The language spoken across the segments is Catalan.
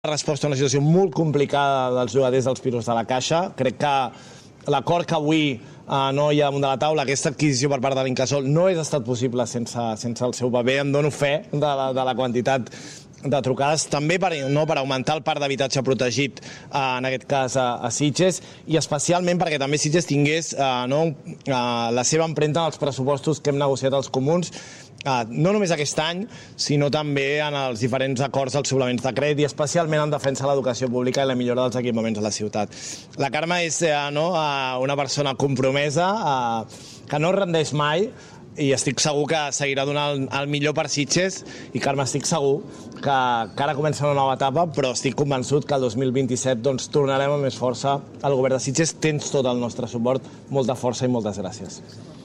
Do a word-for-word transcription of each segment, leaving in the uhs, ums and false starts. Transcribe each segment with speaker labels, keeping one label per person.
Speaker 1: resposta a una situació molt complicada dels llogaters dels pisos de la Caixa. Crec que l'acord que avui eh, no hi ha damunt de la taula, aquesta adquisició per part de l'Incasòl, no hagués estat possible sense, sense el seu paper. Em dono fe de la, de la quantitat de trucades, també per, no, per augmentar el parc d'habitatge protegit, eh, en aquest cas a, a Sitges, i especialment perquè també Sitges tingués eh, no, eh, la seva empremta en els pressupostos que hem negociat els comuns, Uh, no només aquest any, sinó també en els diferents acords dels suplements de crèdit i especialment en defensa de l'educació pública i la millora dels equipaments a la ciutat. La Carme és uh, no, uh, una persona compromesa, uh, que no rendeix mai, i estic segur que seguirà donant el, el millor per Sitges. I Carme, estic segur que, que ara comença una nova etapa, però estic convençut que el dos mil vint-i-set doncs, tornarem amb més força al govern de Sitges. Tens tot el nostre suport, molta força i moltes gràcies.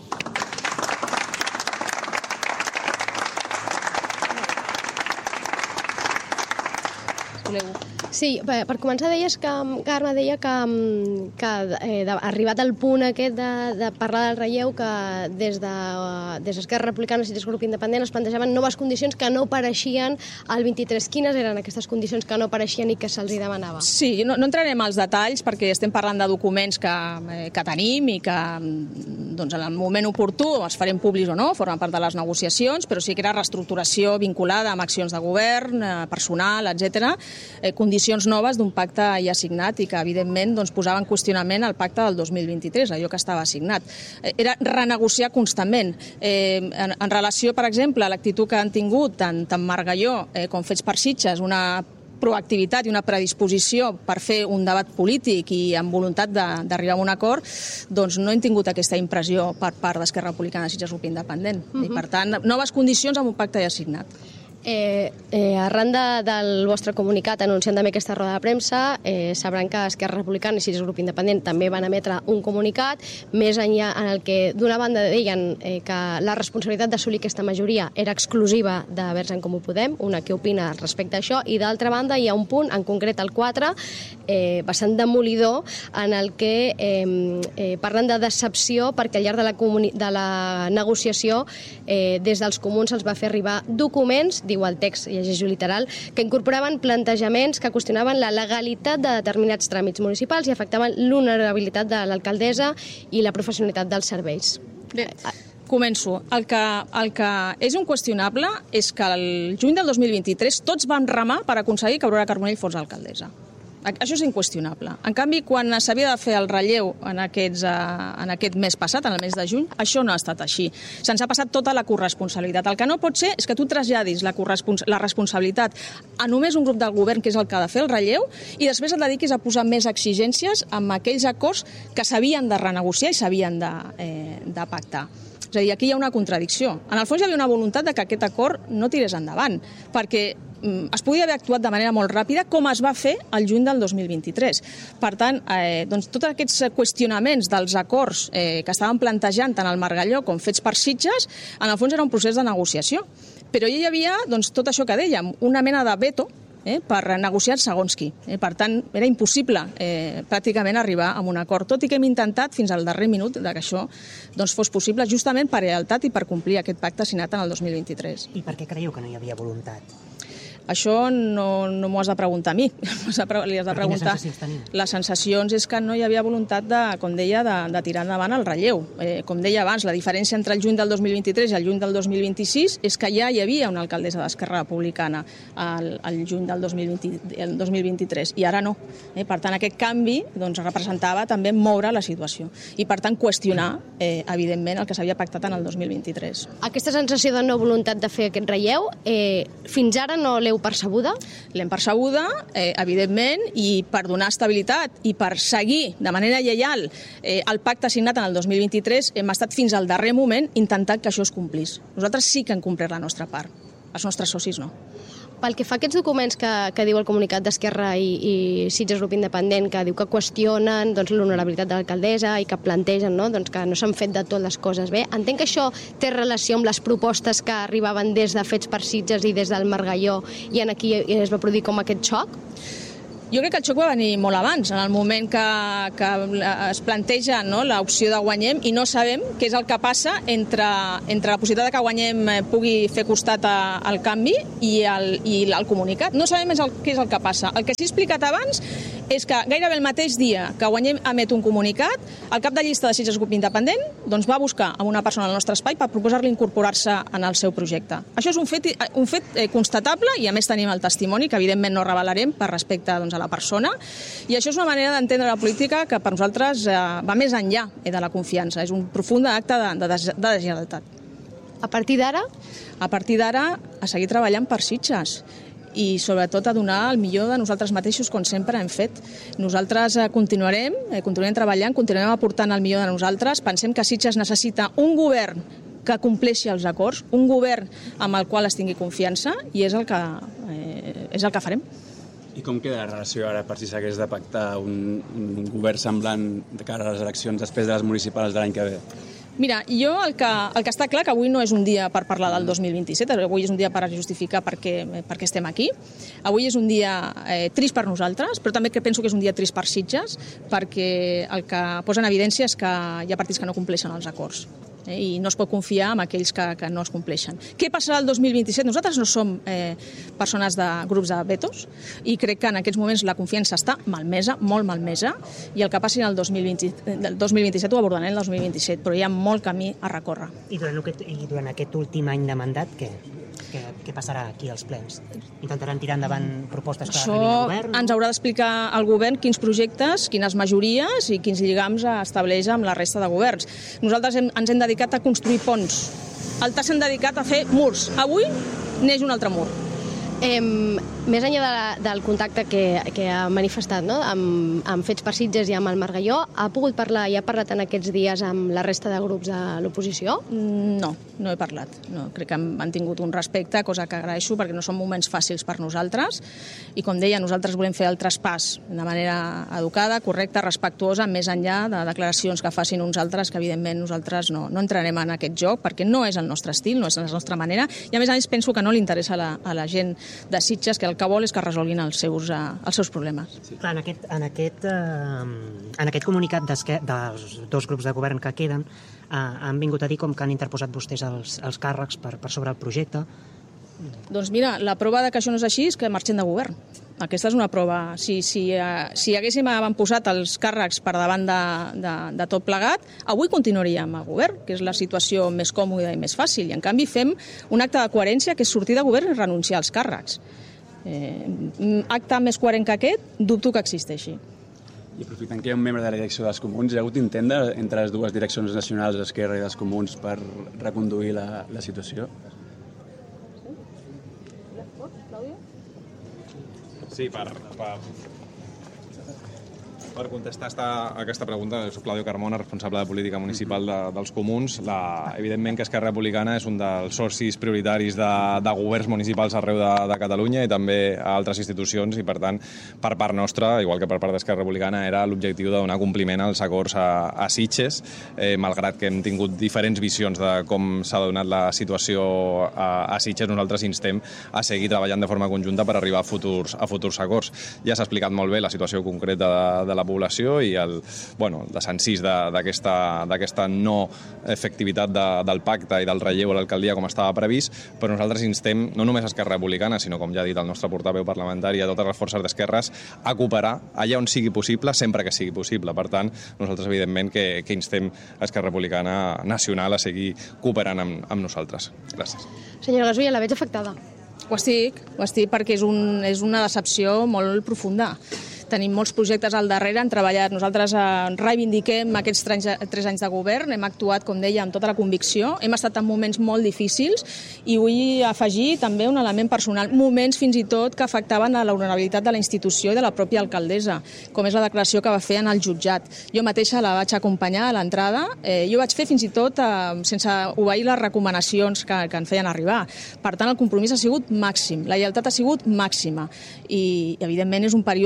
Speaker 2: Sí, per, per començar deies que, Carme deia que, que eh, arribat al punt aquest de, de parlar del relleu, que des de des d'Esquerra Republicana i Sitges Grup Independent es plantejaven noves condicions que no apareixien al vint-i-tres. Quines eren aquestes condicions que no apareixien i que se'ls demanava?
Speaker 3: Sí, no, no entrarem als detalls perquè estem parlant de documents que, eh, que tenim i que doncs, en el moment oportú els farem públics o no, formen part de les negociacions, però sí que era reestructuració vinculada amb accions de govern, eh, personal, etcètera, eh, condicions noves d'un pacte ja signat i que, evidentment, doncs, posava en qüestionament el pacte del dos mil vint-i-tres, allò que estava signat. Era renegociar constantment. Eh, en, en relació, per exemple, a l'actitud que han tingut tant, tant Margalló eh, com Fets per Sitges, una proactivitat i una predisposició per fer un debat polític i amb voluntat d'arribar a un acord, doncs no hem tingut aquesta impressió per part d'Esquerra Republicana de Sitges Grup Independent. Uh -huh. I, per tant, noves condicions amb un pacte ja signat.
Speaker 2: Eh, eh, arran de, del vostre comunicat anunciant també aquesta roda de premsa, eh, sabran que Esquerra Republicana i Sitges Grup Independent també van emetre un comunicat més enllà en el que d'una banda deien eh, que la responsabilitat d'assolir aquesta majoria era exclusiva de Verds en Comú Podem, una que opina respecte a això, i d'altra banda hi ha un punt, en concret el quatre, eh, bastant demolidor, en el que eh, eh, parlen de decepció perquè al llarg de la, de la negociació eh, des dels comuns se'ls va fer arribar documents, diu el text, llegeixo literal, que incorporaven plantejaments que qüestionaven la legalitat de determinats tràmits municipals i afectaven l'honorabilitat de l'alcaldessa i la professionalitat dels serveis.
Speaker 3: Bé, començo. El que, el que és inqüestionable és que el juny del dos mil vint-i-tres tots vam remar per aconseguir que Aurora Carbonell fos alcaldessa. Això és inqüestionable. En canvi, quan s'havia de fer el relleu en, aquests, en aquest mes passat, en el mes de juny, això no ha estat així. Se'ns ha passat tota la corresponsabilitat. El que no pot ser és que tu traslladis la, la responsabilitat a només un grup del govern, que és el que ha de fer el relleu, i després et dediquis a posar més exigències amb aquells acords que s'havien de renegociar i s'havien de, eh, de pactar. És a dir, aquí hi ha una contradicció. En el fons hi havia una voluntat de que aquest acord no tirés endavant, perquè es podia haver actuat de manera molt ràpida, com es va fer el juny del dos mil vint-i-tres. Per tant, eh, doncs, tots aquests qüestionaments dels acords eh, que estaven plantejant tant el Margalló com Fets per Sitges, en el fons era un procés de negociació. Però hi havia doncs, tot això que dèiem, una mena de veto eh, per negociar segons qui. Eh, per tant, era impossible eh, pràcticament arribar a un acord, tot i que hem intentat fins al darrer minut de que això doncs, fos possible, justament per lleialtat i per complir aquest pacte signat en el dos mil vint-i-tres.
Speaker 4: I per què creieu que no hi havia voluntat?
Speaker 3: Això no, no m'ho has de preguntar a mi, li has de preguntar. Les sensacions és que no hi havia voluntat, de, com deia, de, de tirar endavant el relleu. Eh, com deia abans, la diferència entre el juny del dos mil vint-i-tres i el juny del dos mil vint-i-sis és que ja hi havia una alcaldessa d'Esquerra Republicana al, al juny del dos mil vint, el dos mil vint-i-tres, i ara no. Eh, per tant, aquest canvi doncs, representava també moure la situació i, per tant, qüestionar, eh, evidentment, el que s'havia pactat en el dos mil vint-i-tres.
Speaker 2: Aquesta sensació de no voluntat de fer aquest relleu, eh, fins ara no l'heu percebuda?
Speaker 3: L'hem percebuda, eh, evidentment, i per donar estabilitat i per seguir de manera lleial eh, el pacte signat en el dos mil vint-i-tres, hem estat fins al darrer moment intentant que això es complís. Nosaltres sí que hem complert la nostra part, els nostres socis no.
Speaker 2: Pel que fa a aquests documents que, que diu el comunicat d'Esquerra i, i Sitges Grup Independent, que diu que qüestionen doncs, l'honorabilitat de l'alcaldessa i que plantegen no? Doncs que no s'han fet de tot les coses bé, entenc que això té relació amb les propostes que arribaven des de Fets per Sitges i des del Margalló i en aquí es va produir com aquest xoc?
Speaker 3: Jo crec que el xoc va venir molt abans, en el moment que, que es planteja, no, l'opció de Guanyem, i no sabem què és el que passa entre, entre la possibilitat que Guanyem pugui fer costat a, al canvi i el, i el comunicat. No sabem el, què és el que passa. El que s'ha explicat abans és que gairebé el mateix dia que Guanyem emet un comunicat, el cap de llista de Sitges Grup Independent doncs va buscar a una persona al nostre espai per proposar-li incorporar-se en el seu projecte. Això és un fet, un fet constatable i a més tenim el testimoni que evidentment no revelarem per respecte doncs, a la persona, i això és una manera d'entendre la política que per nosaltres eh, va més enllà eh, de la confiança. És un profund acte de, de, de deslleialtat.
Speaker 2: A partir d'ara?
Speaker 3: A partir d'ara, a seguir treballant per Sitges i sobretot a donar el millor de nosaltres mateixos, com sempre hem fet. Nosaltres eh, continuarem, eh, continuarem treballant, continuarem aportant el millor de nosaltres. Pensem que Sitges necessita un govern que compleixi els acords, un govern amb el qual es tingui confiança, i és el que, eh, és el que farem.
Speaker 5: I com queda la relació ara per si s'hagués de pactar un, un govern semblant de cara a les eleccions després de les municipals de l'any que ve?
Speaker 3: Mira, jo el que, el que està clar que avui no és un dia per parlar del dos mil vint-i-set, avui és un dia per justificar per què, per què estem aquí. Avui és un dia eh, trist per nosaltres, però també que penso que és un dia trist per Sitges, perquè el que posa en evidència és que hi ha partits que no compleixen els acords. Eh, i no es pot confiar en aquells que, que no es compleixen. Què passarà el dos mil vint-i-set? Nosaltres no som eh, persones de grups de vetos i crec que en aquests moments la confiança està malmesa, molt malmesa, i el que passi el dos mil vint, el dos mil vint-i-set ho abordarem el dos mil vint-i-set, però hi ha molt camí a recórrer.
Speaker 4: I durant aquest, i durant aquest últim any de mandat, què? Què, què passarà aquí als plens? Intentaran tirar endavant propostes que arribin al govern?
Speaker 3: Això ens haurà d'explicar el govern quins projectes, quines majories i quins lligams estableix amb la resta de governs. Nosaltres hem, ens hem dedicat a construir ponts. Altres s'han dedicat a fer murs. Avui neix un altre mur.
Speaker 2: Eh, més enllà de la, del contacte que, que ha manifestat, no? amb, amb Fets per Sitges i amb el Margalló, ha pogut parlar i ha parlat en aquests dies amb la resta de grups de l'oposició?
Speaker 3: No, no he parlat. No, crec que han tingut un respecte, cosa que agraeixo perquè no són moments fàcils per nosaltres, i com deia, nosaltres volem fer el traspàs de manera educada, correcta, respectuosa, més enllà de declaracions que facin uns altres, que evidentment nosaltres no, no entrarem en aquest joc perquè no és el nostre estil, no és la nostra manera, i a més a més penso que no li interessa a la, a la gent de Sitges, que el que vol és que resolguin els seus, uh, els seus problemes.
Speaker 4: Sí. Clar, en aquest, en aquest, uh, en aquest comunicat dels dos grups de govern que queden, uh, han vingut a dir com que han interposat vostès els, els càrrecs per, per sobre el projecte.
Speaker 3: Doncs mira, la prova de que això no és així és que marxem de govern. Aquesta és una prova. Si, si, uh, si haguéssim avantposat els càrrecs per davant de, de, de tot plegat, avui continuaríem a govern, que és la situació més còmoda i més fàcil. I en canvi fem un acte de coherència que és sortir de govern i renunciar als càrrecs. Eh, acte més coherent que aquest, dubto que existeixi.
Speaker 5: I aprofitant que hi ha un membre de la direcció dels Comuns, hi ha hagut intent entre les dues direccions nacionals, d'Esquerra i dels Comuns, per reconduir la, la situació?
Speaker 6: Sí, per, per, per contestar esta, aquesta pregunta, soc Claudio Carmona, responsable de política municipal de, dels Comuns. La, evidentment que Esquerra Republicana és un dels socis prioritaris de, de governs municipals arreu de, de Catalunya i també a altres institucions, i per tant, per part nostra, igual que per part d'Esquerra Republicana, era l'objectiu de donar compliment als acords a, a Sitges, eh, malgrat que hem tingut diferents visions de com s'ha donat la situació a, a Sitges. Nosaltres instem a seguir treballant de forma conjunta per arribar a futurs, a futurs acords. Ja s'ha explicat molt bé la situació concreta de, de la població i el, bueno, el desencís d'aquesta no efectivitat de, del pacte i del relleu a l'alcaldia com estava previst, però nosaltres instem no només a Esquerra Republicana, sinó, com ja ha dit el nostre portaveu parlamentari, a totes les forces d'esquerres a cooperar allà on sigui possible, sempre que sigui possible. Per tant, nosaltres evidentment que, que instem a Esquerra Republicana Nacional a seguir cooperant amb, amb nosaltres. Gràcies.
Speaker 2: Senyora Gasulla, la veig afectada.
Speaker 3: Ho estic, ho estic perquè és, un, és una decepció molt profunda. Tenim molts projectes al darrere, hem treballat, nosaltres eh, reivindiquem aquests tres, tres anys de govern, hem actuat, com deia, amb tota la convicció, hem estat en moments molt difícils i vull afegir també un element personal, moments fins i tot que afectaven a l'honorabilitat de la institució i de la pròpia alcaldessa, com és la declaració que va fer en el jutjat. Jo mateixa la vaig acompanyar a l'entrada, eh, jo vaig fer fins i tot eh, sense obeir les recomanacions que, que en feien arribar. Per tant, el compromís ha sigut màxim, la lleialtat ha sigut màxima i, evidentment, és un període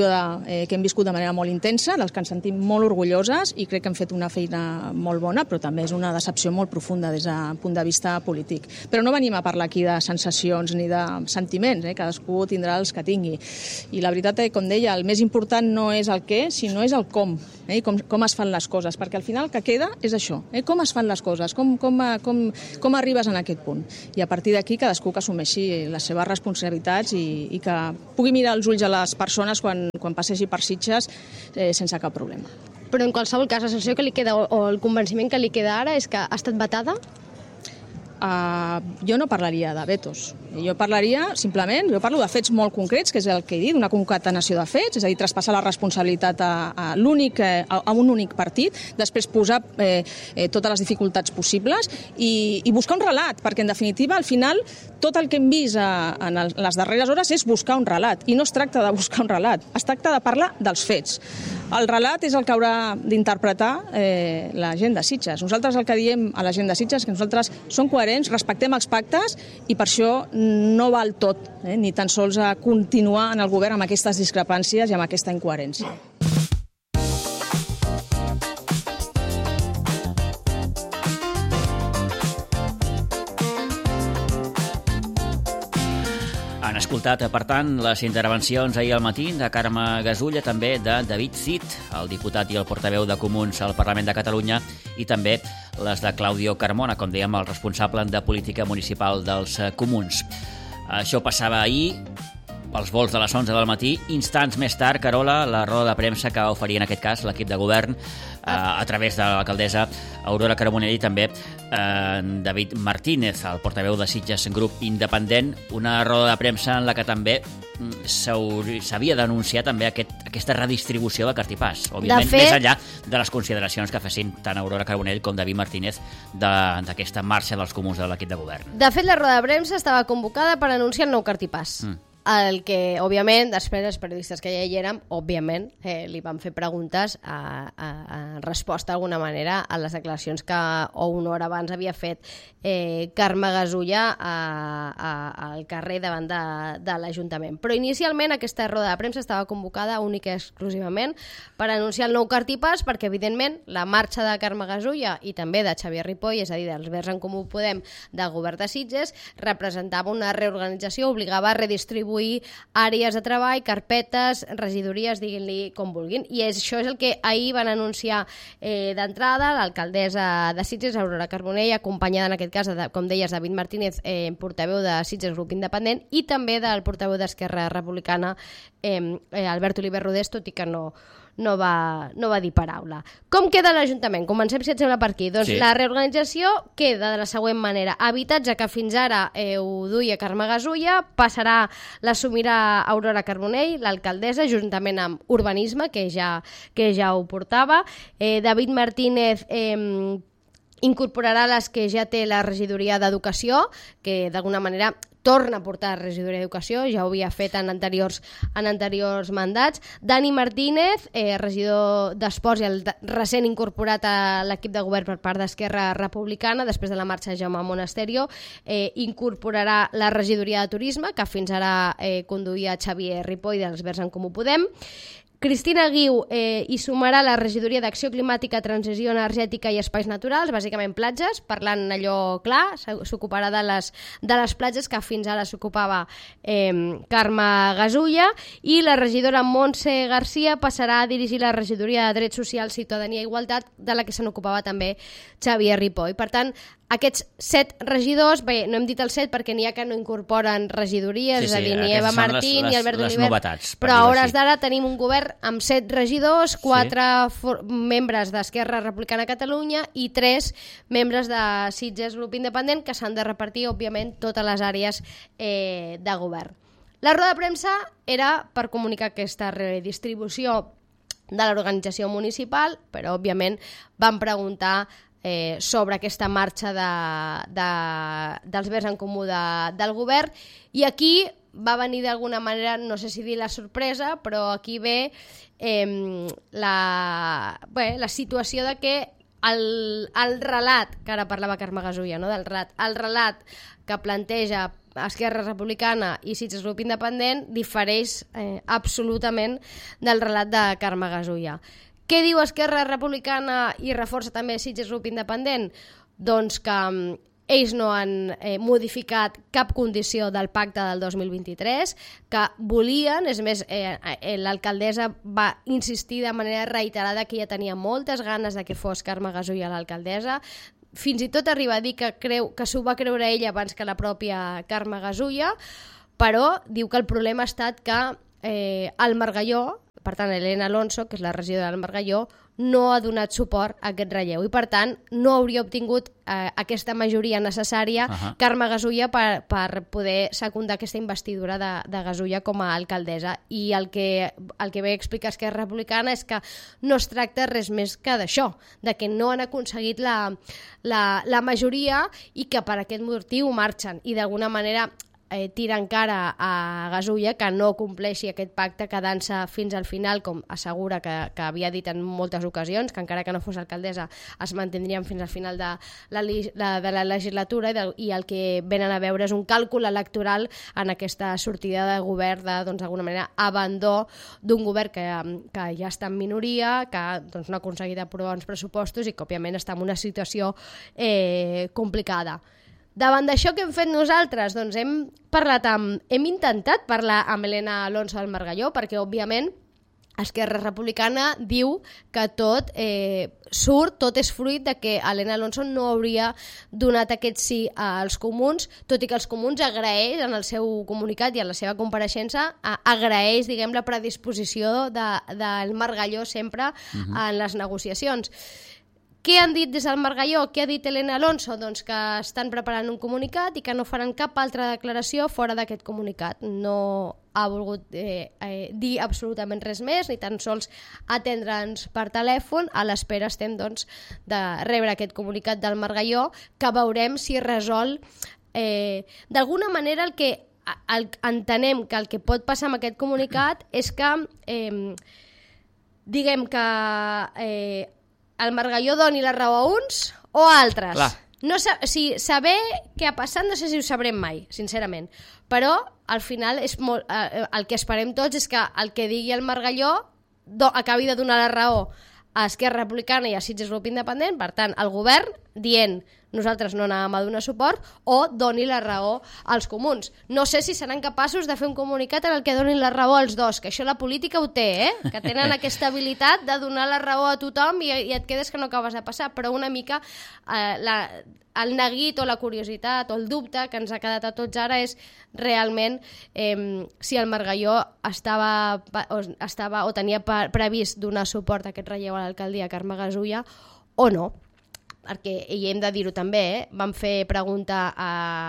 Speaker 3: eh, que hem viscut de manera molt intensa, dels que ens sentim molt orgulloses i crec que hem fet una feina molt bona, però també és una decepció molt profunda des del punt de vista polític. Però no venim a parlar aquí de sensacions ni de sentiments, eh? Cadascú tindrà els que tingui. I la veritat, eh, com deia, el més important no és el què, sinó és el com, eh? com, com es fan les coses, perquè al final el que queda és això, eh? com es fan les coses, com, com, com, com arribes en aquest punt. I a partir d'aquí cadascú que assumeixi les seves responsabilitats i, i que pugui mirar els ulls a les persones quan, quan passegi per Sitges eh, sense cap problema.
Speaker 2: Però en qualsevol cas, la sensació que li queda o, o el convenciment que li queda ara és que ha estat vetada?
Speaker 3: Uh, jo no parlaria de vetos. Jo parlaria, simplement, jo parlo de fets molt concrets, que és el que he dit, una concatenació de fets, és a dir, traspassar la responsabilitat a, a, l'únic, a, a un únic partit, després posar eh, eh, totes les dificultats possibles i, i buscar un relat, perquè en definitiva, al final, tot el que hem vist a, en el, les darreres hores és buscar un relat, i no es tracta de buscar un relat, es tracta de parlar dels fets. El relat és el que haurà d'interpretar eh, la gent de Sitges. Nosaltres el que diem a la gent de Sitges és que nosaltres som coherents, respectem els pactes i per això no val tot, eh, ni tan sols a continuar en el govern amb aquestes discrepàncies i amb aquesta incoherència.
Speaker 7: Han escoltat, per tant, les intervencions ahir al matí de Carme Gasulla, també de David Cid, el diputat i el portaveu de Comuns al Parlament de Catalunya, i també les de Claudio Carmona, com dèiem, el responsable de política municipal dels Comuns. Això passava ahir, pels vols de les onze del matí. Instants més tard, Carola, la roda de premsa que va oferir en aquest cas l'equip de govern eh, a través de l'alcaldessa Aurora Carbonell i també eh, David Martínez, el portaveu de Sitges Grup Independent, una roda de premsa en la que també s'havia d'anunciar també aquest, aquesta redistribució de cartipàs, òbviament, fet... més enllà de les consideracions que fessin tant Aurora Carbonell com David Martínez d'aquesta marxa dels comuns de l'equip de govern.
Speaker 2: De fet, la roda de premsa estava convocada per anunciar el nou cartipàs. Mm. El que, òbviament, després els periodistes que ja hi érem, òbviament, eh, li van fer preguntes a, a, a resposta d'alguna manera a les declaracions que o una hora abans havia fet eh, Carme Gasulla a, a, al carrer davant de, de l'Ajuntament. Però inicialment aquesta roda de premsa estava convocada única i exclusivament per anunciar el nou cartipàs, perquè evidentment la marxa de Carme Gasulla i també de Xavier Ripoll, és a dir, dels Verds en Comú Podem del govern de Sitges, representava una reorganització, obligava a redistribuir àrees de treball, carpetes, regidories, diguin-li com vulguin. I és, això és el que ahir van anunciar eh, d'entrada l'alcaldessa de Sitges, Aurora Carbonell, acompanyada en aquest cas, de, com deies, David Martínez, eh, portaveu de Sitges Grup Independent, i també del portaveu d'Esquerra Republicana, eh, eh, Albert Oliver Rodés, tot i que no... No va, no va dir paraula. Com queda l'Ajuntament? Comencem, si et sembla, per aquí. Doncs sí. La reorganització queda de la següent manera. Habitatge, que fins ara eh, ho duia Carme Gasulla, passarà, l'assumirà Aurora Carbonell, l'alcaldessa, juntament amb Urbanisme, que ja, que ja ho portava. Eh, David Martínez... Eh, incorporarà les que ja té la regidoria d'Educació, que d'alguna manera torna a portar regidoria d'Educació, ja ho havia fet en anteriors, en anteriors mandats. Dani Martínez, eh, regidor d'Esports i el recent incorporat a l'equip de govern per part d'Esquerra Republicana, després de la marxa de Jaume Monasterio, eh, incorporarà la regidoria de Turisme, que fins ara eh, conduïa Xavier Ripoll dels Verds en Comú Podem. Cristina Guiu eh, hi sumarà la regidoria d'Acció Climàtica, Transició Energètica i Espais Naturals, bàsicament platges, parlant allò clar, s'ocuparà de les, de les platges que fins ara s'ocupava eh, Carme Gasulla, i la regidora Montse Garcia passarà a dirigir la regidoria de Drets Socials, Ciutadania i Igualtat, de la que se n'ocupava també Xavier Ripoll. Per tant, aquests set regidors, bé, no hem dit els set perquè n'hi ha que no incorporen regidories, sí, sí, és a dir, ni Eva Martín ni Albert Oliver, novetats, però a hores d'ara tenim un govern amb set regidors, quatre sí. membres d'Esquerra Republicana de Catalunya i tres membres de Sitges Grup Independent, que s'han de repartir, òbviament, totes les àrees eh, de govern. La roda de premsa era per comunicar aquesta redistribució de l'organització municipal, però, òbviament, van preguntar Eh, sobre aquesta marxa de, de, dels Verds en Comú de, del govern, i aquí va venir d'alguna manera, no sé si dir la sorpresa, però aquí ve eh, la, bé, la situació de que el, el relat, que ara parlava Carme Gasulla, no, del relat, el relat que planteja Esquerra Republicana i Sitges Grup Independent difereix eh, absolutament del relat de Carme Gasulla. Què diu Esquerra Republicana i reforça també Sitges Grup Independent? Doncs que ells no han eh, modificat cap condició del pacte del dos mil vint-i-tres, que volien, és més, eh, eh, l'alcaldessa va insistir de manera reiterada que ja tenia moltes ganes de que fos Carme Gasulla l'alcaldessa, fins i tot arriba a dir que, creu, que s'ho va creure ella abans que la pròpia Carme Gasulla, però diu que el problema ha estat que eh, el Margalló, per tant Elena Alonso, que és la regidora del Margalló, no ha donat suport a aquest relleu i per tant no hauria obtingut eh, aquesta majoria necessària uh-huh. Carme Gasulla per, per poder secundar aquesta investidura de, de Gasulla com a alcaldessa, i el que, el que ve a explicar Esquerra Republicana és que no es tracta res més que d'això, de que no han aconseguit la, la, la majoria i que per aquest motiu marxen i d'alguna manera Eh, tira encara a Gasulla que no compleixi aquest pacte quedant-se fins al final, com assegura que, que havia dit en moltes ocasions, que encara que no fos alcaldessa es mantindrien fins al final de la, la, de la legislatura i, de, i el que venen a veure és un càlcul electoral en aquesta sortida de govern de, doncs, d'alguna manera, abandó d'un govern que, que ja està en minoria, que doncs, no ha aconseguit aprovar uns pressupostos i que òbviament està en una situació eh, complicada. Davant d'això que hem fet nosaltres, doncs hem parlat amb, hem intentat parlar amb Elena Alonso del Margalló, perquè òbviament Esquerra Republicana diu que tot eh, surt, tot és fruit de que Elena Alonso no hauria donat aquest sí als comuns, tot i que els comuns agraeix en el seu comunicat i en la seva compareixença, agraeix, diguem, la predisposició de, del Margalló sempre uh-huh. en les negociacions. Què han dit des del Margalló? Què ha dit Elena Alonso? Doncs que estan preparant un comunicat i que no faran cap altra declaració fora d'aquest comunicat. No ha volgut eh, eh, dir absolutament res més, ni tan sols atendre'ns per telèfon. A l'espera estem doncs, de rebre aquest comunicat del Margalló, que veurem si resol eh, d'alguna manera el que el, entenem que el que pot passar amb aquest comunicat és que eh, diguem que eh, el Margalló doni la raó a uns o a altres. Clar. No sa- si saber què ha passat no sé si ho sabrem mai, sincerament. Però al final és molt, eh, el que esperem tots és que el que digui el Margalló do- acabi de donar la raó a Esquerra Republicana i a Sitges Grup Independent, per tant, el govern dient nosaltres no anàvem a donar suport, o doni la raó als comuns. No sé si seran capaços de fer un comunicat en el que donin la raó als dos, que això la política ho té, eh? Que tenen aquesta habilitat de donar la raó a tothom i, i et quedes que no acabes de passar, però una mica eh, la, el neguit o la curiositat o el dubte que ens ha quedat a tots ara és realment eh, si el Margalló estava, o, estava, o tenia previst donar suport a aquest relleu a l'alcaldia Carme Gasulla o no. Perquè, i hem de dir-ho també, eh? Vam fer pregunta a,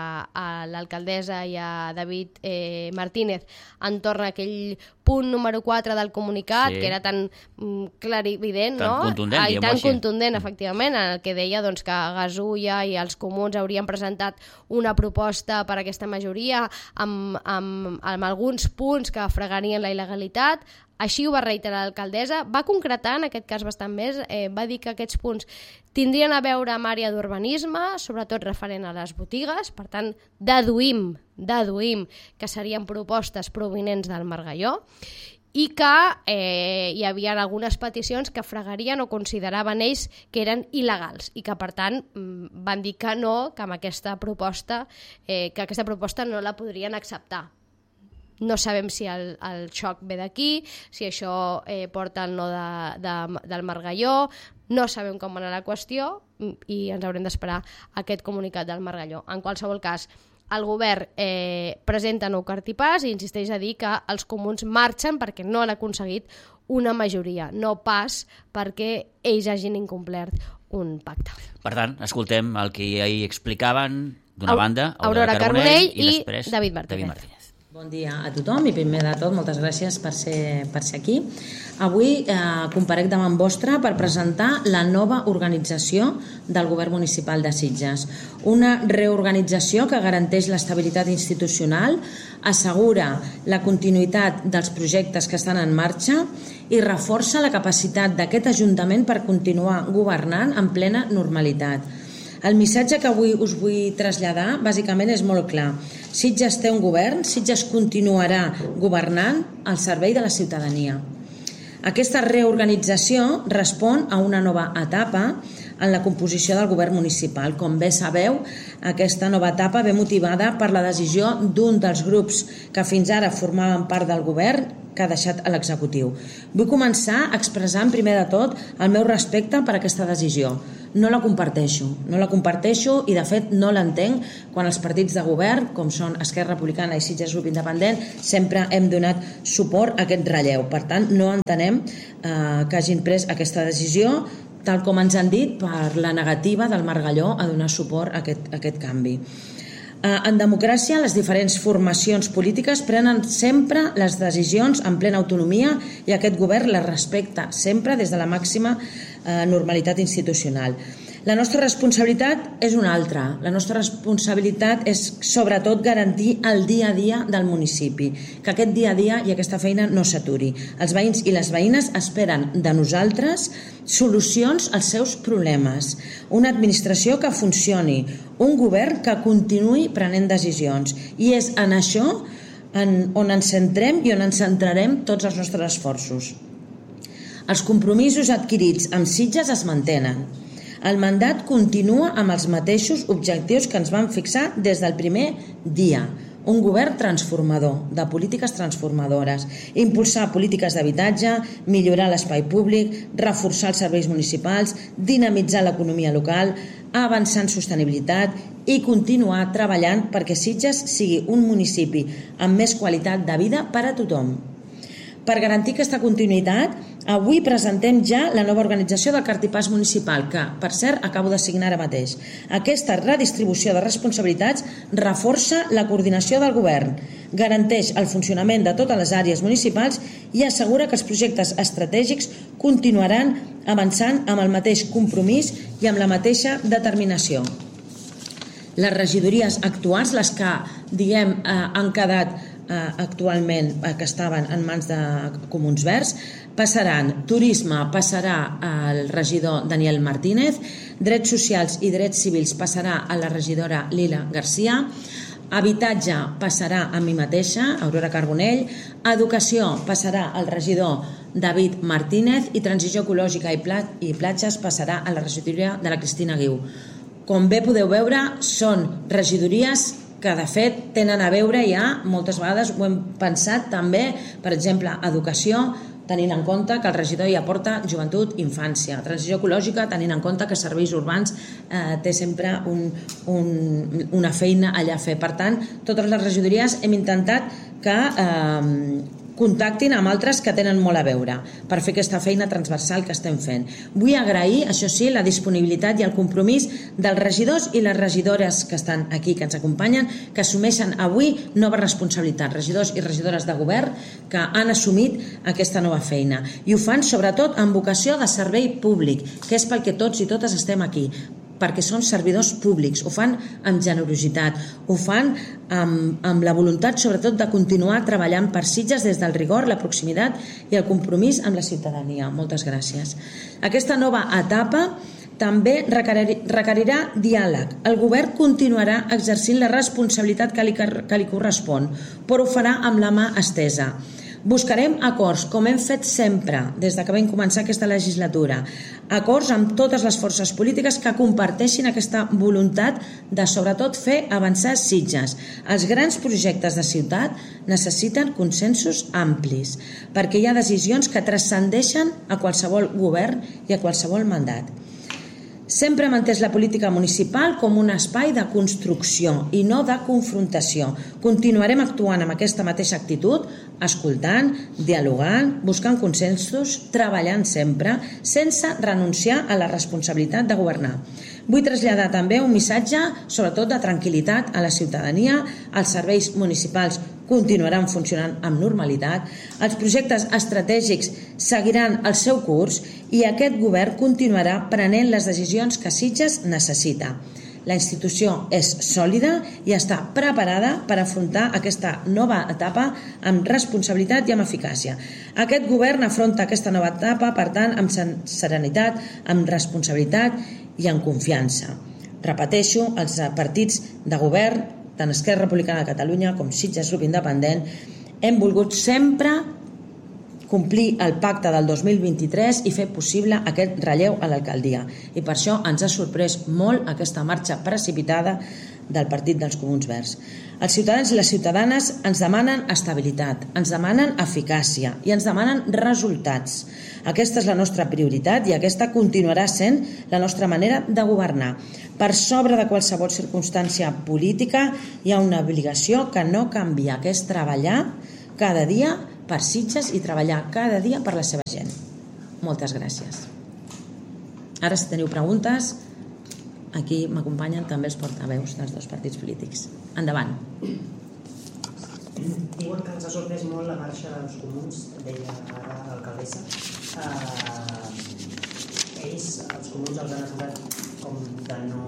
Speaker 2: a l'alcaldessa i a David eh, Martínez entorn a aquell punt número quatre del comunicat, sí. que era tan mm, clarivident,
Speaker 7: tan
Speaker 2: no?
Speaker 7: contundent,
Speaker 2: ah, i tan
Speaker 7: així.
Speaker 2: contundent, efectivament, en el que deia doncs, que Gasulla i els comuns haurien presentat una proposta per a aquesta majoria amb, amb, amb alguns punts que fregarien la il·legalitat. Així ho va reiterar l'alcaldessa, va concretar en aquest cas bastant més, eh, va dir que aquests punts tindrien a veure amb àrea d'urbanisme, sobretot referent a les botigues, per tant, deduïm, deduïm que serien propostes provinents del Margalló, i que eh, hi havia algunes peticions que fregarien o consideraven ells que eren il·legals i que, per tant, van dir que no, que amb aquesta proposta, eh, que aquesta proposta no la podrien acceptar. No sabem si el, el xoc ve d'aquí, si això eh, porta el no de, de, del Margalló, no sabem com va anar la qüestió i ens haurem d'esperar aquest comunicat del Margalló. En qualsevol cas, el govern eh, presenta nou cartipàs i insisteix a dir que els comuns marxen perquè no han aconseguit una majoria, no pas perquè ells hagin incomplert un pacte.
Speaker 7: Per tant, escoltem el que ahir explicaven d'una banda,
Speaker 2: Aurora Carbonell i,
Speaker 7: i després
Speaker 2: David Martínez.
Speaker 7: David Martínez.
Speaker 8: Bon dia a tothom i primer de tot moltes gràcies per ser, per ser aquí. Avui eh, comparec davant vostre per presentar la nova organització del Govern Municipal de Sitges. Una reorganització que garanteix l'estabilitat institucional, assegura la continuïtat dels projectes que estan en marxa i reforça la capacitat d'aquest Ajuntament per continuar governant en plena normalitat. El missatge que avui us vull traslladar bàsicament és molt clar. Sitges té un govern, Sitges continuarà governant al servei de la ciutadania. Aquesta reorganització respon a una nova etapa en la composició del govern municipal. Com bé sabeu, aquesta nova etapa ve motivada per la decisió d'un dels grups que fins ara formaven part del govern que ha deixat a l'executiu. Vull començar expressant primer de tot el meu respecte per aquesta decisió. No la comparteixo, no la comparteixo i de fet no l'entenc quan els partits de govern, com són Esquerra Republicana i Sitges Grup Independent, sempre hem donat suport a aquest relleu. Per tant, no entenem eh, que hagin pres aquesta decisió, tal com ens han dit, per la negativa del Margalló a donar suport a aquest, a aquest canvi. En democràcia, les diferents formacions polítiques prenen sempre les decisions en plena autonomia i aquest govern les respecta sempre des de la màxima normalitat institucional. La nostra responsabilitat és una altra. La nostra responsabilitat és sobretot garantir el dia a dia del municipi, que aquest dia a dia i aquesta feina no s'aturi. Els veïns i les veïnes esperen de nosaltres solucions als seus problemes, una administració que funcioni, un govern que continuï prenent decisions. I és en això en on ens centrem i on ens centrarem tots els nostres esforços. Els compromisos adquirits amb Sitges es mantenen. El mandat continua amb els mateixos objectius que ens vam fixar des del primer dia. Un govern transformador, de polítiques transformadores, impulsar polítiques d'habitatge, millorar l'espai públic, reforçar els serveis municipals, dinamitzar l'economia local, avançar en sostenibilitat i continuar treballant perquè Sitges sigui un municipi amb més qualitat de vida per a tothom. Per garantir aquesta continuïtat, avui presentem ja la nova organització del cartipàs municipal, que, per cert, acabo de signar ara mateix. Aquesta redistribució de responsabilitats reforça la coordinació del govern, garanteix el funcionament de totes les àrees municipals i assegura que els projectes estratègics continuaran avançant amb el mateix compromís i amb la mateixa determinació. Les regidories actuals, les que, diguem, han quedat actualment, que estaven en mans de Comuns Verds, passaran. Turisme passarà al regidor Daniel Martínez, Drets Socials i Drets Civils passarà a la regidora Lila Garcia, Habitatge passarà a mi mateixa, Aurora Carbonell, Educació passarà al regidor David Martínez i Transició Ecològica i Platges passarà a la regidoria de la Cristina Guiu. Com bé podeu veure, són regidories que de fet tenen a veure ja, moltes vegades ho hem pensat també, per exemple, educació, tenint en compte que el regidor hi aporta joventut, infància, transició ecològica, tenint en compte que serveis urbans eh, té sempre un, un, una feina allà a fer. Per tant, totes les regidories hem intentat que eh, contactin amb altres que tenen molt a veure per fer aquesta feina transversal que estem fent. Vull agrair, això sí, la disponibilitat i el compromís dels regidors i les regidores que estan aquí, que ens acompanyen, que assumeixen avui nova responsabilitat, regidors i regidores de govern que han assumit aquesta nova feina. I ho fan sobretot amb vocació de servei públic, que és pel que tots i totes estem aquí, perquè són servidors públics, ho fan amb generositat, ho fan amb, amb la voluntat sobretot de continuar treballant per Sitges des del rigor, la proximitat i el compromís amb la ciutadania. Moltes gràcies. Aquesta nova etapa també requerirà diàleg. El govern continuarà exercint la responsabilitat que li, que li correspon, però ho farà amb la mà estesa. Buscarem acords, com hem fet sempre des que vam començar aquesta legislatura, acords amb totes les forces polítiques que comparteixin aquesta voluntat de sobretot fer avançar Sitges. Els grans projectes de ciutat necessiten consensos amplis, perquè hi ha decisions que transcendeixen a qualsevol govern i a qualsevol mandat. Sempre hem entès la política municipal com un espai de construcció i no de confrontació. Continuarem actuant amb aquesta mateixa actitud, escoltant, dialogant, buscant consensos, treballant sempre, sense renunciar a la responsabilitat de governar. Vull traslladar també un missatge, sobretot de tranquil·litat a la ciutadania. Els serveis municipals continuaran funcionant amb normalitat, els projectes estratègics seguiran el seu curs i aquest govern continuarà prenent les decisions que Sitges necessita. La institució és sòlida i està preparada per afrontar aquesta nova etapa amb responsabilitat i amb eficàcia. Aquest govern afronta aquesta nova etapa, per tant, amb serenitat, amb responsabilitat i amb confiança. repeteixo, els partits de govern, tant Esquerra Republicana de Catalunya com Sitges Grup Independent, hem volgut sempre complir el pacte del dos mil vint-i-tres i fer possible aquest relleu a l'alcaldia. I per això ens ha sorprès molt aquesta marxa precipitada del Partit dels Comuns Verds. Els ciutadans i les ciutadanes ens demanen estabilitat, ens demanen eficàcia i ens demanen resultats. Aquesta és la nostra prioritat i aquesta continuarà sent la nostra manera de governar. Per sobre de qualsevol circumstància política hi ha una obligació que no canvia, que és treballar cada dia per Sitges i treballar cada dia per la seva gent. Moltes gràcies. Ara, si teniu preguntes, aquí m'acompanyen també els portaveus dels dos partits polítics. Endavant.
Speaker 4: Diuen que ens ha sorprès molt la marxa dels comuns, deia ara l'alcaldessa. Eh, ells, els comuns, els han acusat com de no...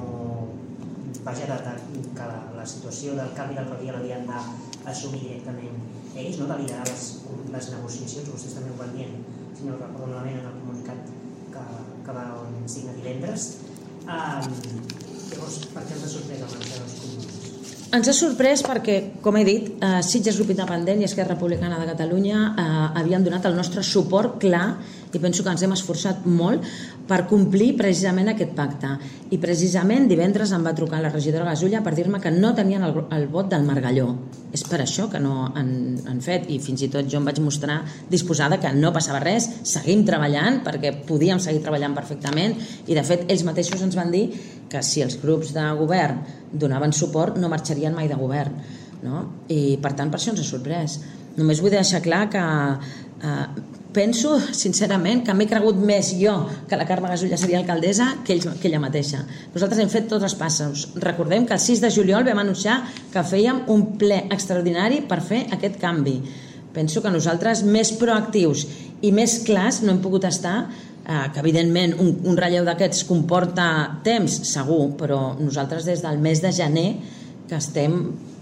Speaker 4: Vaja, que la, la situació del canvi d'alcaldia l'havien d'assumir directament ells, no de liderar les, les negociacions, vostès també ho van dient, si no recordo malament en el comunicat que, que va signar divendres. Um, llavors, per què ens ha sorprès la marxa dels comuns?
Speaker 8: Ens ha sorprès perquè, com he dit, eh, Sitges Grup Independent i Esquerra Republicana de Catalunya eh, havien donat el nostre suport clar i penso que ens hem esforçat molt per complir precisament aquest pacte. I precisament divendres em va trucar la regidora Gasulla per dir-me que no tenien el, el vot del Margalló. És per això que no han, han fet, i fins i tot jo em vaig mostrar disposada que no passava res, seguim treballant perquè podíem seguir treballant perfectament i de fet ells mateixos ens van dir que si els grups de govern donaven suport no marxarien mai de govern, no? I per tant per això ens ha sorprès. Només vull deixar clar que eh, penso sincerament que m'he cregut més jo que la Carme Gasulla seria alcaldessa que, ell, que ella mateixa. Nosaltres hem fet tots els passos. Recordem que el sis de juliol vam anunciar que fèiem un ple extraordinari per fer aquest canvi. Penso que nosaltres més proactius i més clars no hem pogut estar, eh, que evidentment un, un relleu d'aquests comporta temps, segur, però nosaltres des del mes de gener que estem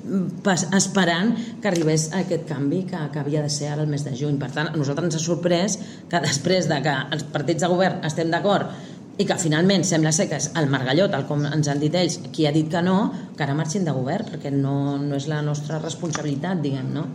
Speaker 8: esperant que arribés aquest canvi que, que havia de ser ara el mes de juny. Per tant, a nosaltres ens ha sorprès que després de que els partits de govern estem d'acord i que finalment sembla ser que és el Margalló, tal com ens han dit ells, qui ha dit que no, que ara marxin de govern, perquè no, no és la nostra responsabilitat, diguem, no?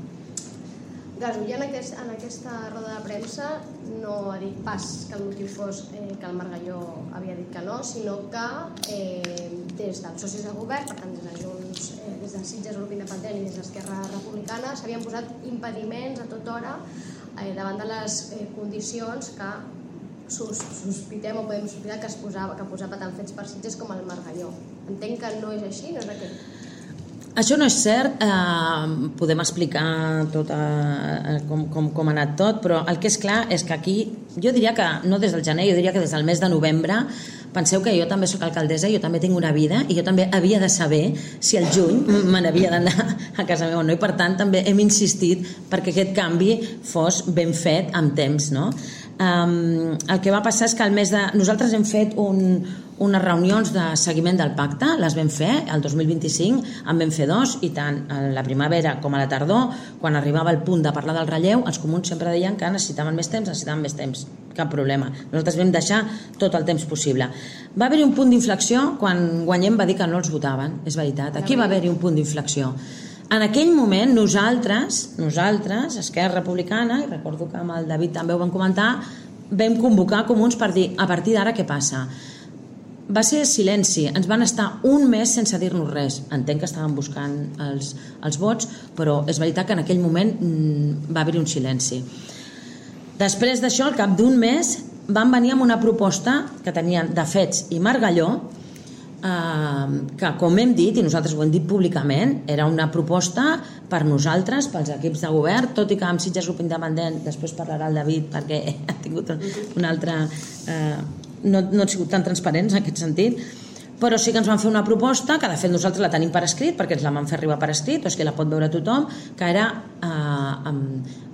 Speaker 2: Gasulla en, aquest, en aquesta roda de premsa no ha dit pas que el motiu fos eh, que el Margalló havia dit que no, sinó que eh, des dels socis de govern, per tant des de Junts, eh, des de Sitges Grup Independent i des d'Esquerra Republicana, s'havien posat impediments a tota hora eh, davant de les eh, condicions que sos, sospitem o podem sospitar que es posava, que posava tant fets per Sitges com el Margalló. Entenc que no és així, no és aquest...
Speaker 8: Això no és cert, eh, podem explicar tot eh, com, com, com ha anat tot, però el que és clar és que aquí, jo diria que no des del gener, jo diria que des del mes de novembre, penseu que jo també sóc alcaldessa, jo també tinc una vida i jo també havia de saber si el juny me n'havia d'anar a casa meva o no, i per tant també hem insistit perquè aquest canvi fos ben fet amb temps, no? Um, el que va passar és que al mes de... Nosaltres hem fet un, unes reunions de seguiment del pacte, les vam fer el dos mil vint-i-cinc, en vam fer dos, i tant a la primavera com a la tardor, quan arribava el punt de parlar del relleu, els comuns sempre deien que necessitaven més temps, necessitaven més temps, cap problema. Nosaltres vam deixar tot el temps possible. Va haver-hi un punt d'inflexió quan Guanyem va dir que no els votaven, és veritat, aquí va haver-hi un punt d'inflexió. En aquell moment nosaltres, nosaltres, Esquerra Republicana, i recordo que amb el David també ho vam comentar, vam convocar comuns per dir a partir d'ara què passa. Va ser silenci, ens van estar un mes sense dir-nos res. Entenc que estaven buscant els, els vots, però és veritat que en aquell moment mmm, va haver-hi un silenci. Després d'això, al cap d'un mes, van venir amb una proposta que tenien de Fets i Margalló, Uh, que com hem dit i nosaltres ho hem dit públicament, era una proposta per nosaltres, pels equips de govern, tot i que amb Sitges Grup Independent després parlarà el David perquè ha tingut un altre uh, no, no han sigut tan transparents en aquest sentit, però sí que ens van fer una proposta que de fet nosaltres la tenim per escrit perquè ens la van fer arribar per escrit, o és que la pot veure tothom, que era uh, um,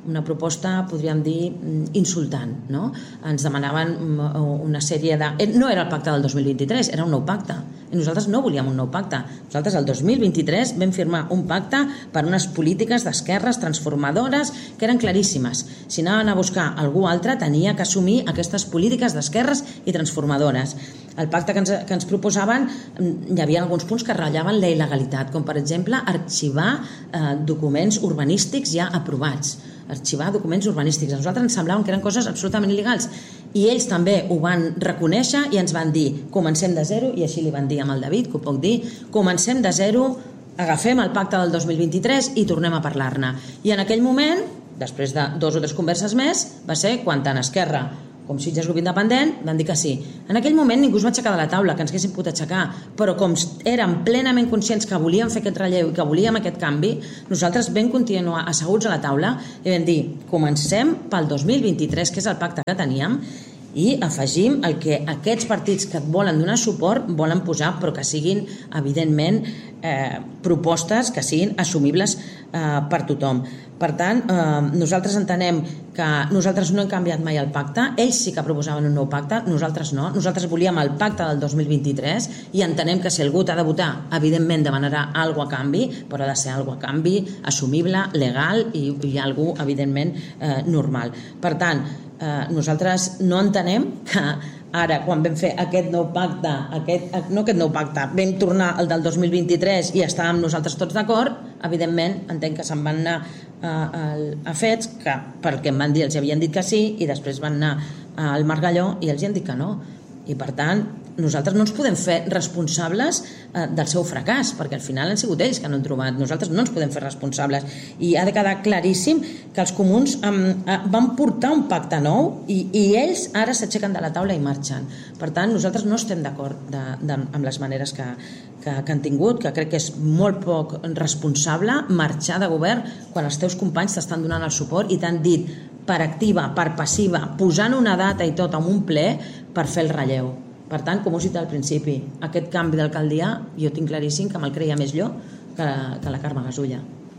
Speaker 8: una proposta, podríem dir, insultant, no? Ens demanaven una sèrie de... No era el pacte del dos mil vint-i-tres, era un nou pacte. I nosaltres no volíem un nou pacte. Nosaltres el dos mil vint-i-tres vam firmar un pacte per unes polítiques d'esquerres transformadores que eren claríssimes. Si anaven a buscar algú altre, tenia que assumir aquestes polítiques d'esquerres i transformadores. El pacte que ens, que ens proposaven, hi havia alguns punts que ratllaven la il·legalitat, com per exemple arxivar eh, documents urbanístics ja aprovats, arxivar documents urbanístics. A nosaltres ens semblaven que eren coses absolutament il·legals i ells també ho van reconèixer i ens van dir, comencem de zero, i així li van dir amb el David, que ho puc dir, comencem de zero, agafem el pacte del dos mil vint-i-tres i tornem a parlar-ne. I en aquell moment, després de dos o tres converses més, va ser quan tant Esquerra com Sitges Grup Independent van dir que sí. En aquell moment ningú es va aixecar de la taula, que ens haguessin pogut aixecar, però com érem plenament conscients que volíem fer aquest relleu i que volíem aquest canvi, nosaltres vam continuar asseguts a la taula i vam dir, comencem pel dos mil vint-i-tres, que és el pacte que teníem, i afegim el que aquests partits que et volen donar suport volen posar, però que siguin, evidentment, eh, propostes que siguin assumibles eh, per tothom. Per tant, eh, nosaltres entenem que nosaltres no hem canviat mai el pacte, ells sí que proposaven un nou pacte, nosaltres no. Nosaltres volíem el pacte del dos mil vint-i-tres i entenem que si algú t'ha de votar, evidentment demanarà alguna cosa a canvi, però ha de ser alguna cosa a canvi, assumible, legal i, i alguna cosa, evidentment, eh, normal. Per tant, eh, nosaltres no entenem que ara, quan vam fer aquest nou pacte, aquest, no aquest nou pacte, vam tornar al del dos mil vint-i-tres i estàvem nosaltres tots d'acord, evidentment entenc que se'n van anar a, a, a fets que perquè em van dir els havien dit que sí i després van anar al Margalló i els hi han dit que no. I per tant, nosaltres no ens podem fer responsables eh, del seu fracàs, perquè al final han sigut ells que no han trobat. Nosaltres no ens podem fer responsables. I ha de quedar claríssim que els comuns eh, van portar un pacte nou i, i ells ara s'aixequen de la taula i marxen. Per tant, nosaltres no estem d'acord de, de, amb les maneres que, que, que han tingut, que crec que és molt poc responsable marxar de govern quan els teus companys t'estan donant el suport i t'han dit per activa, per passiva, posant una data i tot en un ple per fer el relleu. Per tant, com us he dit al principi, aquest canvi d'alcaldia jo tinc claríssim que me'l creia més jo que la, que la Carme Gasulla.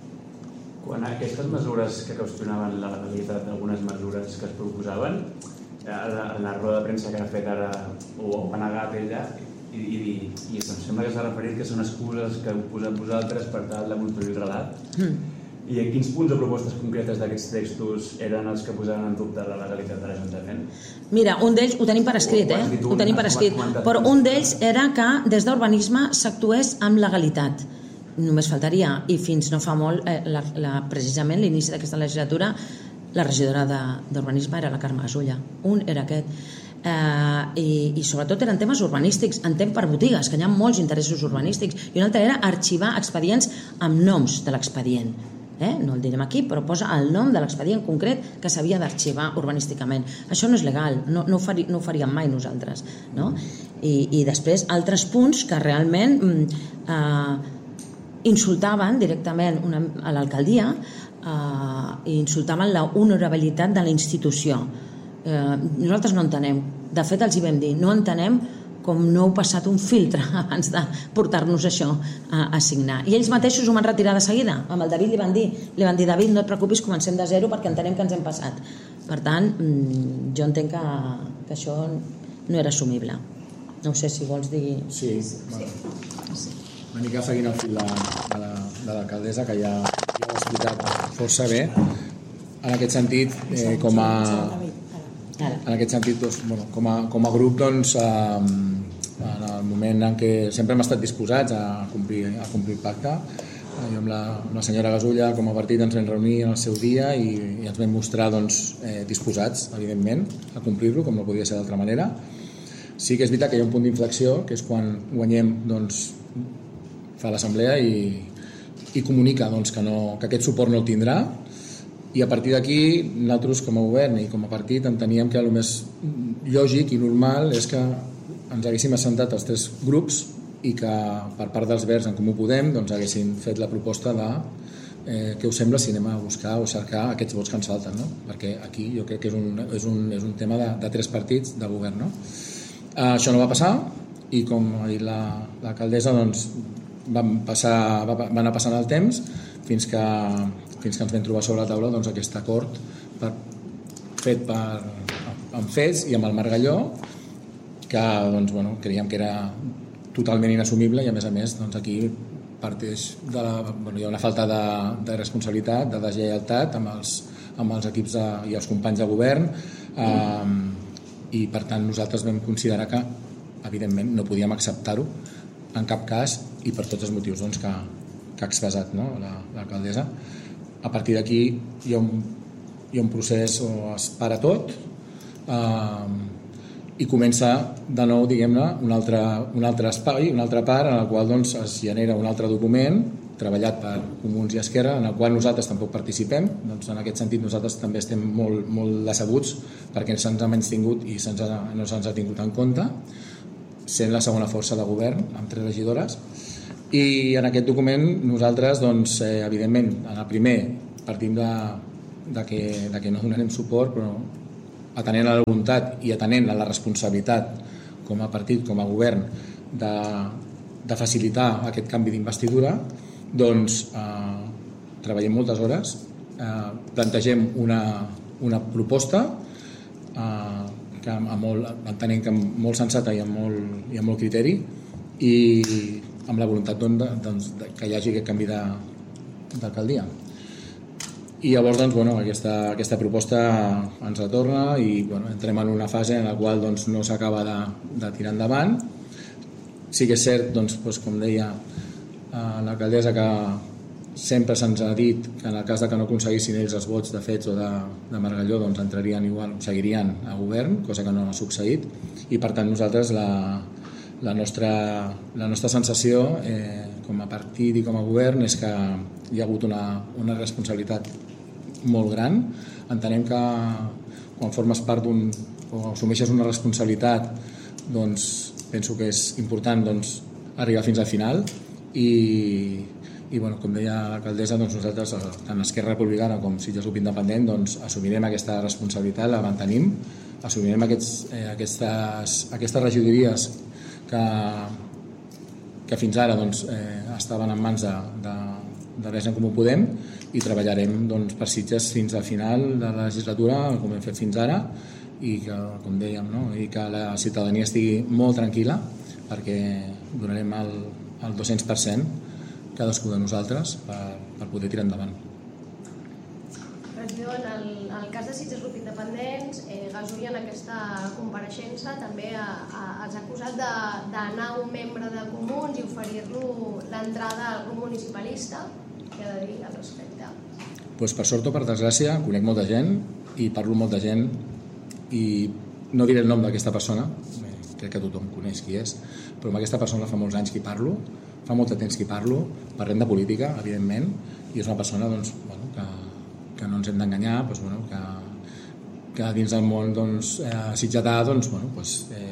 Speaker 5: Quan aquestes mesures que qüestionaven la legalitat d'algunes mesures que es proposaven, en la roda de premsa que ha fet ara ho ha negat ella i, i, i em sembla que s'ha referit que són excuses que heu posat vosaltres per tal de construir el relat. Mm. I en quins punts o propostes concretes d'aquests textos eren els que posaven en dubte la legalitat de l'Ajuntament?
Speaker 8: Mira, un d'ells ho tenim per escrit, eh? Ho tenim per escrit, però un d'ells era que des d'urbanisme s'actués amb legalitat. Només faltaria, i fins no fa molt, eh, la, la, precisament l'inici d'aquesta legislatura, la regidora d'urbanisme era la Carme Gasulla. Un era aquest. Eh, i, i sobretot eren temes urbanístics, entenc per botigues, que hi ha molts interessos urbanístics, i un altre era arxivar expedients amb noms de l'expedient. Eh? No el direm aquí, però posa el nom de l'expedient concret que s'havia d'arxivar urbanísticament. Això no és legal, no, no, ho, fari, no ho faríem mai nosaltres, no? I, i després altres punts que realment eh, insultaven directament una, a l'alcaldia eh, i insultaven la honorabilitat de la institució. Eh, nosaltres no entenem, de fet els hi vam dir, no entenem com no heu passat un filtre abans de portar-nos això a, a signar. I ells mateixos ho van retirar de seguida. Amb el David li van dir, li van dir David, no et preocupis, comencem de zero perquè entenem que ens hem passat. Per tant, jo entenc que, que això no era assumible. No sé si vols dir...
Speaker 9: Sí, bueno, una mica seguint el fil de, de l'alcaldessa, que ja, ja ho ha explicat força bé. En aquest sentit, eh, com a... En aquest sentit, doncs, bueno, com, a, com a grup, doncs, eh, en el moment en què sempre hem estat disposats a complir, a complir el pacte, eh, jo amb la, amb la senyora Gasulla com a partit ens vam reunir en el seu dia i, i ens vam mostrar doncs, eh, disposats, evidentment, a complir-lo, com no podia ser d'altra manera. Sí que és veritat que hi ha un punt d'inflexió, que és quan guanyem, doncs, fa l'assemblea i, i comunica doncs, que, no, que aquest suport no el tindrà. I a partir d'aquí, nosaltres com a govern i com a partit enteníem que el més lògic i normal és que ens haguéssim assentat els tres grups i que per part dels Verds en Comú Podem doncs, haguessin fet la proposta de eh, què us sembla si anem a buscar o cercar aquests vots que ens falten, no? Perquè aquí jo crec que és un, és un, és un tema de, de tres partits de govern, no? Eh, això no va passar i com ha dit l'alcaldessa, doncs, van, passar, va, va anar passant el temps fins que fins que ens vam trobar sobre la taula doncs, aquest acord per, fet per, amb fets i amb el Margalló, que doncs, bueno, creiem que era totalment inassumible i a més a més doncs, aquí parteix de la, bueno, hi ha una falta de, de responsabilitat, de deslleialtat amb els, amb els equips de, i els companys de govern eh, i per tant nosaltres vam considerar que evidentment no podíem acceptar-ho en cap cas i per tots els motius doncs, que, que ha expressat no? l'alcaldessa. A partir d'aquí hi ha un, hi ha un procés on es para tot eh, i comença de nou, diguem-ne, un altre, un altre espai, una altra part en el qual doncs, es genera un altre document treballat per Comuns i Esquerra, en el qual nosaltres tampoc participem. Doncs en aquest sentit nosaltres també estem molt, molt decebuts perquè se'ns ha menystingut i se'ns ha, no se'ns ha tingut en compte, sent la segona força de govern amb tres regidores. I en aquest document nosaltres, doncs, eh, evidentment, en el primer partim de, de, que, de que no donarem suport, però atenent a la voluntat i atenent a la responsabilitat com a partit, com a govern, de, de facilitar aquest canvi d'investidura, doncs eh, treballem moltes hores, eh, plantegem una, una proposta eh, que amb molt, entenent que molt sensata i amb molt, i amb molt criteri i amb la voluntat doncs, doncs, que hi hagi aquest canvi d'alcaldia. I llavors doncs, bueno, aquesta, aquesta proposta ens retorna i bueno, entrem en una fase en la qual doncs, no s'acaba de, de tirar endavant. Sí que és cert, doncs, doncs, com deia eh, l'alcaldessa, que sempre se'ns ha dit que en el cas de que no aconseguissin ells els vots de Fets o de, de Margalló doncs entrarien igual, seguirien a govern, cosa que no ha succeït i per tant nosaltres la, la, nostra, la nostra sensació eh, com a partit i com a govern és que hi ha hagut una, una responsabilitat molt gran. Entenem que quan formes part d'un o assumeixes una responsabilitat doncs penso que és important doncs, arribar fins al final i i bueno, com deia l'alcaldessa, doncs nosaltres tant Esquerra Republicana com Sitges Grup Independent doncs, assumirem aquesta responsabilitat, la mantenim, assumirem aquests, eh, aquestes, aquestes regidories que, que fins ara doncs, eh, estaven en mans de, de, de l'Es en Comú Podem i treballarem doncs, per Sitges fins al final de la legislatura, com hem fet fins ara i que, com dèiem, no? I que la ciutadania estigui molt tranquil·la perquè donarem el, el dos-cents per cent cadascú de nosaltres per, per poder tirar endavant.
Speaker 2: Regidor, en el, en el cas de Sitges Grup Independents, eh, Gasull en aquesta compareixença també ha, ha, els ha acusat d'anar un membre de Comuns i oferir-lo l'entrada al grup municipalista. Què ha de dir al respecte?
Speaker 9: Pues per sort o per desgràcia conec molta gent i parlo amb molta gent i no diré el nom d'aquesta persona, crec que tothom coneix qui és, però amb aquesta persona fa molts anys que parlo, fa molt de temps que parlo, parlem de política, evidentment, i és una persona doncs, bueno, que, que no ens hem d'enganyar, doncs, bueno, que, que dins del món doncs, eh, sitgetà doncs, bueno, doncs,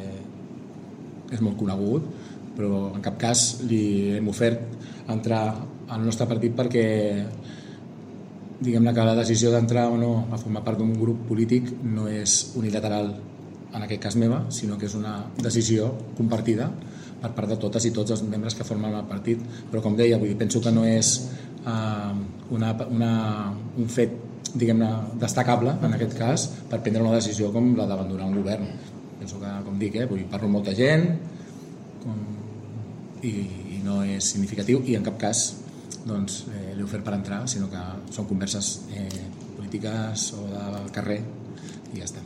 Speaker 9: eh, és molt conegut, però en cap cas li hem ofert entrar al nostre partit perquè diguem-ne que la decisió d'entrar o no a formar part d'un grup polític no és unilateral en aquest cas meva, sinó que és una decisió compartida per part de totes i tots els membres que formen el partit, però com deia, vull dir, penso que no és uh, una, una, un fet diguem-ne destacable en aquest cas per prendre una decisió com la d'abandonar un govern. Penso que, com dic, eh, vull dir, parlo amb molta gent com, i, i no és significatiu i en cap cas doncs, eh, l'he ofert per entrar, sinó que són converses eh, polítiques o del carrer i ja està.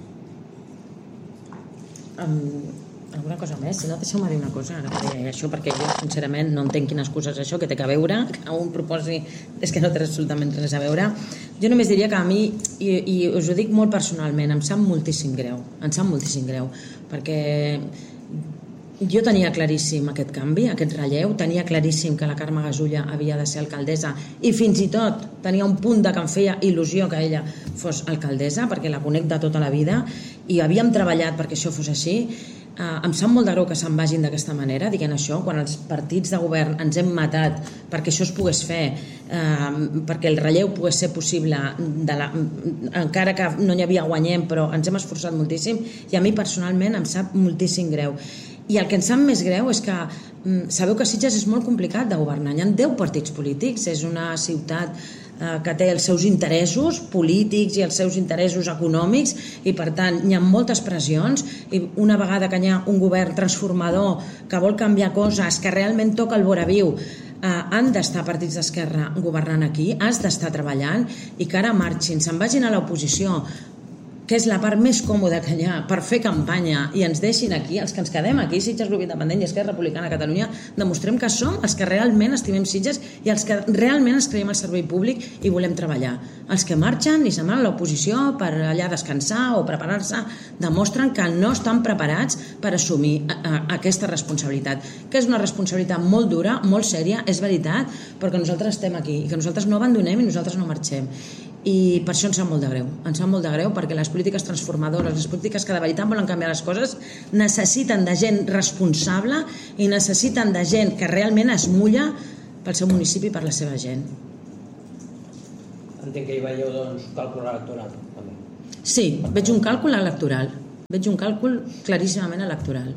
Speaker 8: Um... Alguna cosa més? Si no, deixeu-me dir una cosa ara per dir això, perquè jo sincerament no entenc quina excusa és això, que té que veure, que un proposi és que no té absolutament res a veure. Jo només diria que a mi, i, i us ho dic molt personalment, em sap moltíssim greu, em sap moltíssim greu, perquè jo tenia claríssim aquest canvi, aquest relleu, tenia claríssim que la Carme Gasulla havia de ser alcaldessa i fins i tot tenia un punt de que em feia il·lusió que ella fos alcaldessa, perquè la conec de tota la vida i havíem treballat perquè això fos així. Uh, em sap molt de greu que se'n vagin d'aquesta manera, dient això, quan els partits de govern ens hem matat perquè això es pogués fer, uh, perquè el relleu pogués ser possible, de la, encara que no n'hi havia guanyem, però ens hem esforçat moltíssim i a mi personalment em sap moltíssim greu. I el que ens sap més greu és que um, sabeu que Sitges és molt complicat de governar, hi ha deu partits polítics, és una ciutat que té els seus interessos polítics i els seus interessos econòmics i per tant hi ha moltes pressions i una vegada que hi ha un govern transformador que vol canviar coses, que realment toca el voraviu, eh, han d'estar partits d'esquerra governant aquí, has d'estar treballant i que ara marxin, se'n vagin a l'oposició, que és la part més còmoda que hi ha per fer campanya i ens deixin aquí, els que ens quedem aquí, Sitges Grup Independent i Esquerra Republicana de Catalunya, demostrem que som els que realment estimem Sitges i els que realment ens creiem al servei públic i volem treballar. Els que marxen i se'n van a l'oposició per allà descansar o preparar-se, demostren que no estan preparats per assumir a, a, aquesta responsabilitat, que és una responsabilitat molt dura, molt sèria, és veritat, però que nosaltres estem aquí i que nosaltres no abandonem i nosaltres no marxem. I per això ens sap molt de greu, ens sap molt de greu perquè les polítiques transformadores, les polítiques que de veritat volen canviar les coses necessiten de gent responsable i necessiten de gent que realment es mulla pel seu municipi i per la seva gent.
Speaker 10: Entenc que hi veieu doncs càlcul electoral també.
Speaker 8: Sí, veig un càlcul electoral, veig un càlcul claríssimament electoral.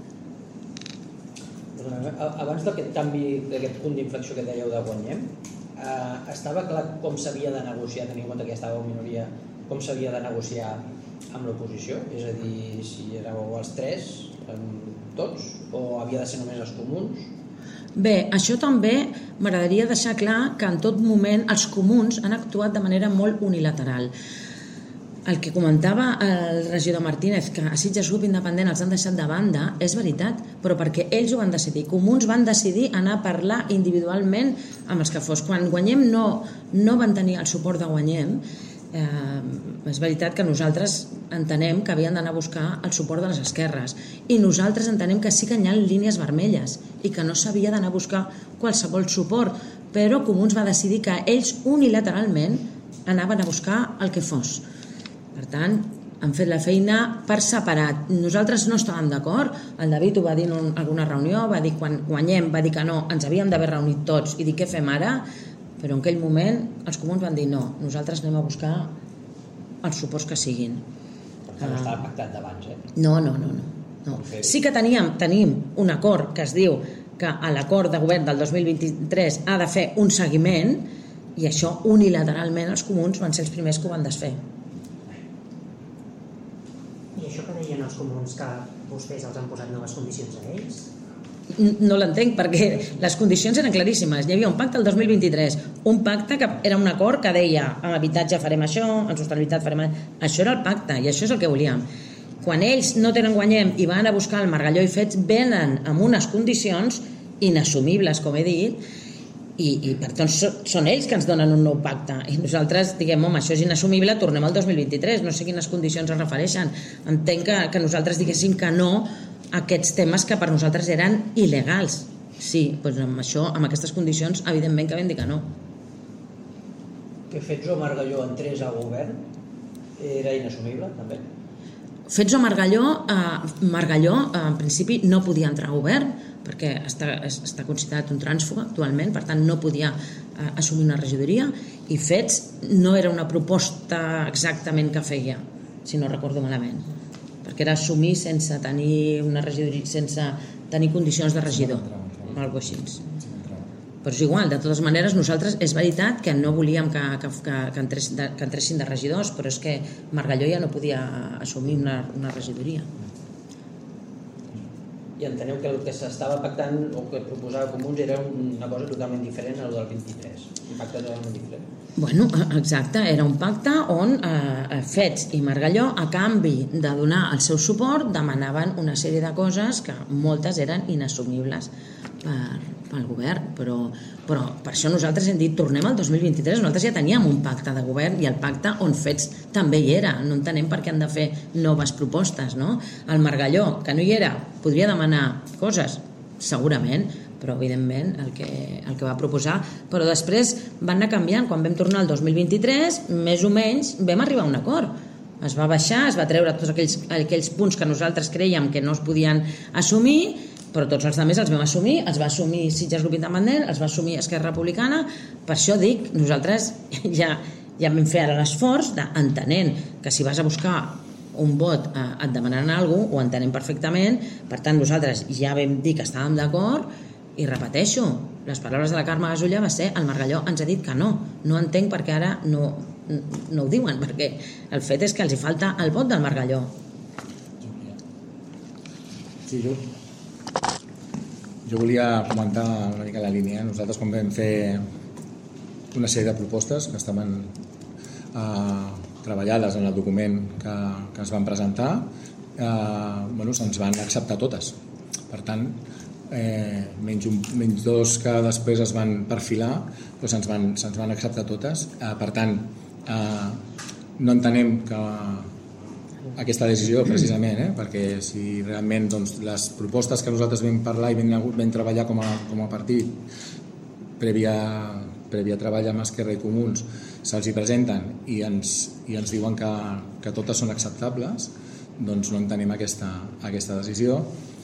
Speaker 10: Abans d'aquest canvi, d'aquest punt d'inflexió que dèieu de guanyem, Uh, estava clar com s'havia de negociar, tenint en compte que ja estava en minoria, com s'havia de negociar amb l'oposició? És a dir, si éreu els tres, tots, o havia de ser només els comuns?
Speaker 8: Bé, això també m'agradaria deixar clar que en tot moment els comuns han actuat de manera molt unilateral. El que comentava el regidor Martínez, que a Sitges Grup Independent els han deixat de banda, és veritat, però perquè ells ho van decidir. Comuns van decidir anar a parlar individualment amb els que fos. Quan Guanyem no, no van tenir el suport de Guanyem, eh, és veritat que nosaltres entenem que havien d'anar a buscar el suport de les esquerres i nosaltres entenem que sí que hi ha línies vermelles i que no s'havia d'anar a buscar qualsevol suport, però Comuns va decidir que ells unilateralment anaven a buscar el que fos. Per tant, han fet la feina per separat. Nosaltres no estàvem d'acord, el David ho va dir en alguna reunió, va dir quan Guanyem, va dir que no, ens havíem d'haver reunit tots i dir què fem ara, però en aquell moment els comuns van dir no, nosaltres anem a buscar els suports que siguin.
Speaker 10: Que no estava pactat d'abans, eh?
Speaker 8: No, no, no. no. no. Sí que teníem, tenim un acord que es diu que a l'acord de govern del dos mil vint-i-tres ha de fer un seguiment i això unilateralment els comuns van ser els primers que ho van desfer.
Speaker 4: I això que deien els comuns, que vostès els han posat noves condicions a ells?
Speaker 8: No l'entenc, perquè les condicions eren claríssimes. Hi havia un pacte el dos mil vint-i-tres, un pacte que era un acord que deia en habitatge farem això, en sostenibilitat farem això. Això era el pacte i això és el que volíem. Quan ells no tenen Guanyem i van a buscar el Margalló i Fets, venen amb unes condicions inassumibles, com he dit, i, i per tant són ells que ens donen un nou pacte i nosaltres diguem, home, això és inassumible, tornem al dos mil vint-i-tres, no sé quines condicions es refereixen. Entenc que, que nosaltres diguéssim que no a aquests temes que per nosaltres eren il·legals. Sí, doncs amb això, amb aquestes condicions, evidentment que vam dir que no.
Speaker 10: Que Fets o Margalló entrés al govern era inassumible, també?
Speaker 8: Fets o Margalló, eh, Margalló eh, en principi no podia entrar a govern perquè està, està considerat un trànsfuga actualment, per tant no podia eh, assumir una regidoria, i Fets no era una proposta exactament que feia, si no recordo malament, perquè era assumir sense tenir una regidoria, sense tenir condicions de regidor, o alguna cosa així. Però és igual, de totes maneres nosaltres és veritat que no volíem que, que, que, que, entres, de, que entressin de regidors, però és que Margalló ja no podia assumir una, una regidoria.
Speaker 10: I enteneu que el que s'estava pactant o que proposava Comuns era una cosa totalment diferent al del vint-i-tres, un pacte totalment diferent.
Speaker 8: Bueno, exacte, era un pacte on eh, Fets i Margalló, a canvi de donar el seu suport, demanaven una sèrie de coses que moltes eren inassumibles per, pel govern, però, però per això nosaltres hem dit tornem al dos mil vint-i-tres, nosaltres ja teníem un pacte de govern i el pacte on Fets també hi era, no entenem per què han de fer noves propostes, no? El Margalló, que no hi era, podria demanar coses, segurament, però evidentment el que, el que va proposar, però després van anar canviant. Quan vam tornar al dos mil vint-i-tres, més o menys vam arribar a un acord, es va baixar, es va treure tots aquells, aquells punts que nosaltres creiem que no es podien assumir, però tots els altres els vam assumir, els va assumir Sitges Grup Independent, els va assumir Esquerra Republicana. Per això dic, nosaltres ja, ja vam fer ara l'esforç d'entenent que si vas a buscar un vot eh, et demanaran alguna cosa, ho entenem perfectament, per tant nosaltres ja vam dir que estàvem d'acord. I repeteixo, les paraules de la Carme Gasulla va ser el Margalló ens ha dit que no, no entenc perquè ara no, no ho diuen, perquè el fet és que els hi falta el vot del Margalló.
Speaker 9: Sí, jo jo volia comentar una mica la línia. Nosaltres quan vam fer una sèrie de propostes que estaven eh, treballades en el document que, que ens van presentar, eh, bueno, se'ns van acceptar totes. Per tant, eh, menys, un, menys dos que després es van perfilar, però se'ns van, se'ns van acceptar totes. Eh, per tant, eh, no entenem que aquesta decisió, precisament, eh, perquè si realment doncs, les propostes que nosaltres vam parlar i vam, vam treballar com a, com a partit prèvia, prèvia treball amb Esquerra i Comuns se'ls hi presenten i ens, i ens diuen que, que totes són acceptables, doncs no entenem aquesta, aquesta decisió.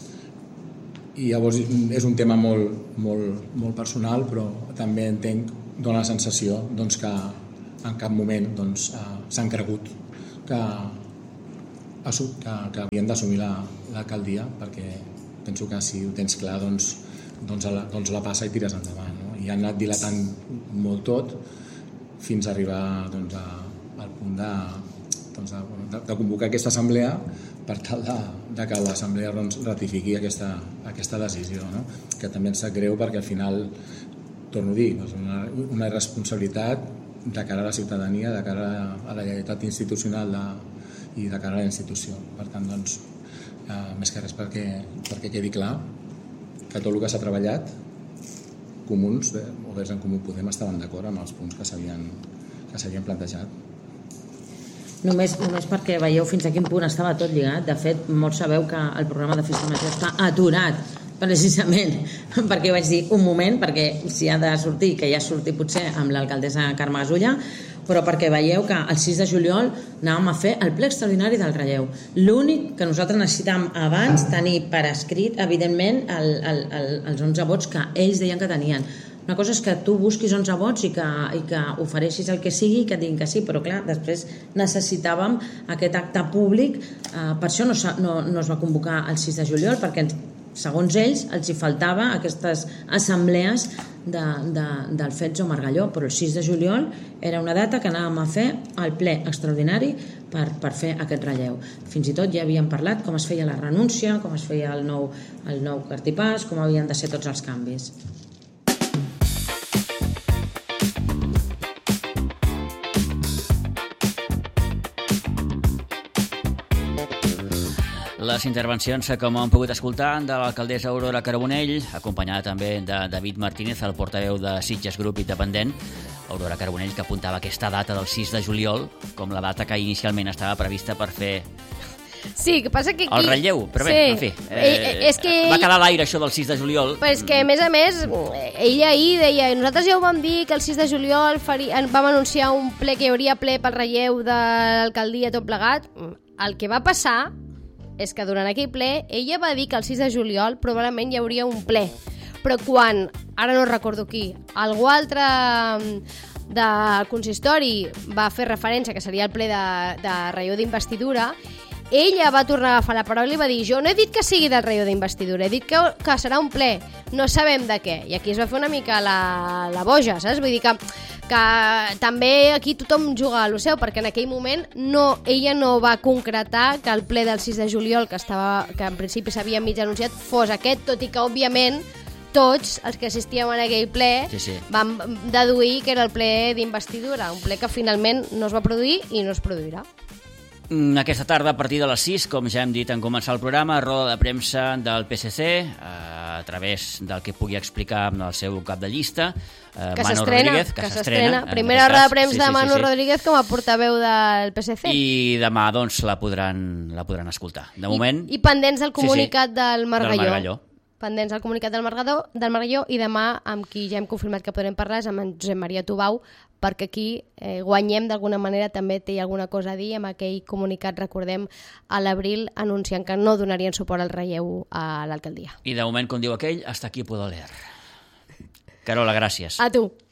Speaker 9: I llavors és un tema molt, molt, molt personal, però també entenc, dona la sensació doncs, que en cap moment doncs, eh, s'han cregut que, que, que havien d'assumir l'alcaldia, la, perquè penso que si ho tens clar doncs, doncs, la, doncs la passa i tires endavant, no? I han anat dilatant molt tot fins a arribar doncs, a, al punt de, doncs, de, de convocar aquesta assemblea per tal de, de que l'assemblea doncs, ratifiqui aquesta, aquesta decisió, no? Que també ens sap greu perquè al final, torno a dir, doncs una, una irresponsabilitat de cara a la ciutadania, de cara a la lleialtat institucional de, i de cara a la institució. Per tant, doncs, eh, més que res perquè, perquè quedi clar que tot el que s'ha treballat, Comuns, eh, o Verds en Comú Podem, estaven d'acord amb els punts que s'havien que s'havien plantejat.
Speaker 8: Només, només perquè veieu fins a quin punt estava tot lligat. De fet, molts sabeu que el programa de Festa Major està aturat precisament perquè vaig dir un moment, perquè si ha de sortir, que ja surti potser amb l'alcaldessa Carme Gasulla, però perquè veieu que el sis de juliol anàvem a fer el ple extraordinari del relleu. L'únic que nosaltres necessitàvem abans tenir per escrit, evidentment, el, el, el, els onze vots que ells deien que tenien. Una cosa és que tu busquis onze vots i que, i que ofereixis el que sigui i que et diguin que sí, però clar, després necessitàvem aquest acte públic, eh, per això no, no, no es va convocar el sis de juliol, perquè segons ells els hi faltava aquestes assemblees de, de, del Fets o Margalló, però el sis de juliol era una data que anàvem a fer el ple extraordinari per, per fer aquest relleu. Fins i tot ja havíem parlat com es feia la renúncia, com es feia el nou, el nou cartipàs, com havien de ser tots els canvis.
Speaker 7: Les intervencions, com hem pogut escoltar, de l'alcaldessa Aurora Carbonell, acompanyada també de David Martínez, el portaveu de Sitges Grup Independent. Aurora Carbonell, que apuntava aquesta data del sis de juliol com la data que inicialment estava prevista per fer...
Speaker 2: Sí, que passa que aquí...
Speaker 7: El relleu, però bé,
Speaker 2: sí.
Speaker 7: en fi.
Speaker 2: Eh, eh, és que
Speaker 7: va
Speaker 2: ell...
Speaker 7: quedar a l'aire això del sis de juliol.
Speaker 2: Però és que, a més a més, ella ahir deia nosaltres ja ho vam dir que el sis de juliol fari... vam anunciar un ple, que hi hauria ple pel relleu de l'alcaldia tot plegat. El que va passar és que durant aquell ple ella va dir que el sis de juliol probablement hi hauria un ple, però quan, ara no recordo qui, algú altre del consistori va fer referència que seria el ple de, de relleu d'investidura, ella va tornar a agafar la paraula i va dir jo no he dit que sigui del relleu d'investidura, he dit que, que serà un ple, no sabem de què. I aquí es va fer una mica la, la boja, saps? Vull dir que, que també aquí tothom juga a lo seu, perquè en aquell moment no, ella no va concretar que el ple del sis de juliol, que, estava, que en principi s'havia mig anunciat, fos aquest, tot i que òbviament tots els que assistíem en aquell ple
Speaker 7: sí, sí.
Speaker 2: vam deduir que era el ple d'investidura, un ple que finalment no es va produir i no es produirà.
Speaker 7: Aquesta tarda, a partir de les sis, com ja hem dit en començar el programa, roda de premsa del P S C, a través del que pugui explicar amb el seu cap de llista,
Speaker 2: que
Speaker 7: Manu
Speaker 2: Rodríguez, que s'estrena. Primera roda de premsa sí, sí, de Manu sí, sí. Rodríguez com a portaveu del P S C.
Speaker 7: I demà doncs la podran, la podran escoltar. De moment...
Speaker 2: I, i pendents del comunicat sí, sí, del Margalló.
Speaker 7: Del Margalló.
Speaker 2: pendents del comunicat del Margalló, del Margalló i demà amb qui ja hem confirmat que podrem parlar és amb en Josep Maria Tubau, perquè aquí eh, guanyem d'alguna manera, també té alguna cosa a dir amb aquell comunicat, recordem, a l'abril anunciant que no donarien suport al relleu a l'alcaldia.
Speaker 7: I de moment, com diu aquell, hasta aquí puedo leer. Carola, gràcies.
Speaker 2: A tu.